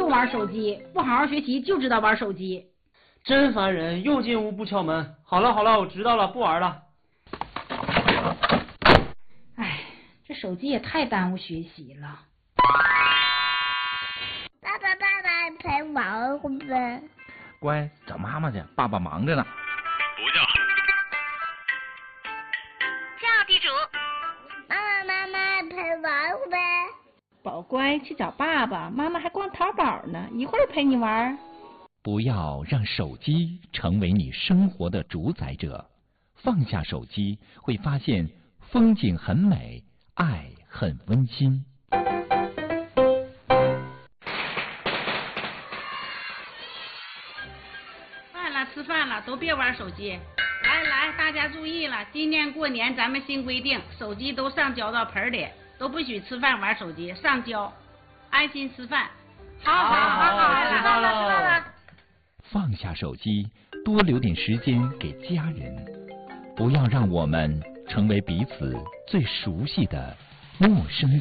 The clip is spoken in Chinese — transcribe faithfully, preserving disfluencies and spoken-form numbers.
用玩手机，不好好学习就知道玩手机。 真烦人，又进屋不敲门。好了好了，我知道了，不玩了。 哎，这手机也太耽误学习了。 爸爸爸爸陪玩会不会？ 乖，找妈妈去，爸爸忙着呢。 不叫。 叫地主。妈妈妈妈陪玩会不会？ 宝乖，去找爸爸，妈妈还逛淘宝呢，一会儿陪你玩。 不要让手机成为你生活的主宰者，放下手机，会发现风景很美，爱很温馨。 饭了，吃饭了，都别玩手机。来来，大家注意了，今年过年咱们新规定，手机都上交到盆里，都不许吃饭玩手机，上交，安心吃饭。好好好好， 知道了。 放下手机，多留点时间给家人，不要让我们成为彼此最熟悉的陌生人。